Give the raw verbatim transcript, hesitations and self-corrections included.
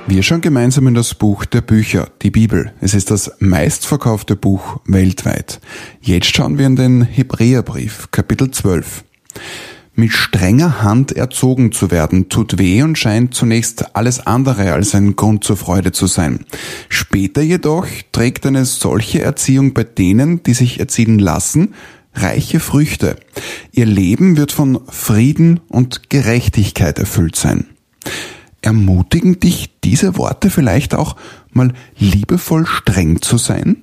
Wir schauen gemeinsam in das Buch der Bücher, die Bibel. Es ist das meistverkaufte Buch weltweit. Jetzt schauen wir in den Hebräerbrief, Kapitel zwölf. Mit strenger Hand erzogen zu werden, tut weh und scheint zunächst alles andere als ein Grund zur Freude zu sein. Später jedoch trägt eine solche Erziehung bei denen, die sich erziehen lassen, reiche Früchte. Ihr Leben wird von Frieden und Gerechtigkeit erfüllt sein. Ermutigen dich diese Worte vielleicht auch, mal liebevoll streng zu sein?